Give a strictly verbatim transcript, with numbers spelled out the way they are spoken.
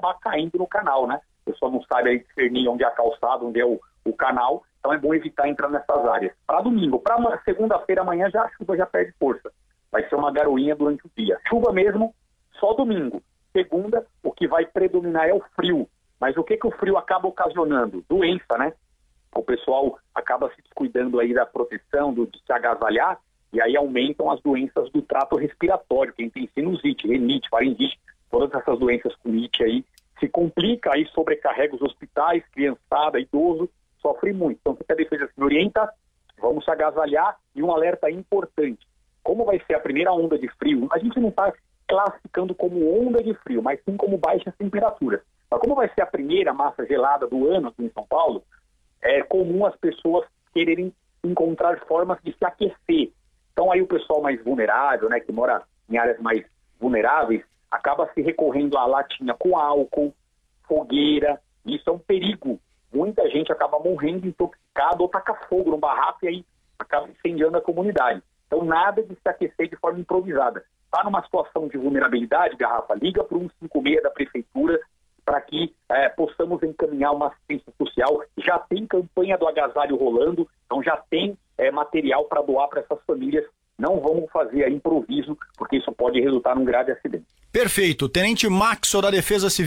acabar caindo no canal, né? A pessoa não sabe aí discernir onde é a calçada, onde é o, o canal, então é bom evitar entrar nessas áreas. Para domingo, para segunda-feira amanhã já a chuva já perde força. Vai ser uma garoinha durante o dia. Chuva mesmo, só domingo. Segunda, o que vai predominar é o frio. Mas o que, que o frio acaba ocasionando? Doença, né? O pessoal acaba se descuidando aí da proteção, do, de se agasalhar, e aí aumentam as doenças do trato respiratório. Quem tem sinusite, renite, faringite, todas essas doenças com it aí, se complica, aí sobrecarrega os hospitais, criançada, idoso, sofre muito. Então, se a defesa se orienta, vamos se agasalhar. E um alerta importante, como vai ser a primeira onda de frio, a gente não está classificando como onda de frio, mas sim como baixas temperaturas. Mas como vai ser a primeira massa gelada do ano aqui em São Paulo, é comum as pessoas quererem encontrar formas de se aquecer. Então aí o pessoal mais vulnerável, né, que mora em áreas mais vulneráveis, acaba se recorrendo à latinha com álcool, fogueira. Isso é um perigo. Muita gente acaba morrendo intoxicado ou taca fogo no barraco e aí acaba incendiando a comunidade. Então nada de se aquecer de forma improvisada. Está numa situação de vulnerabilidade, Garrafa, liga para o cento e cinquenta e seis da prefeitura para que é, possamos encaminhar uma assistência social. Já tem campanha do agasalho rolando, então já tem é, material para doar para essas famílias. Não vamos fazer aí improviso, porque isso pode resultar num grave acidente. Perfeito. Tenente Maxo da Defesa Civil.